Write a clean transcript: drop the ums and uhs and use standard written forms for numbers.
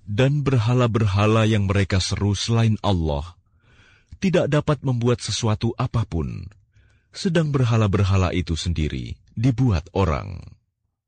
Dan berhala-berhala yang mereka seru selain Allah tidak dapat membuat sesuatu apapun, sedang berhala-berhala itu sendiri dibuat orang.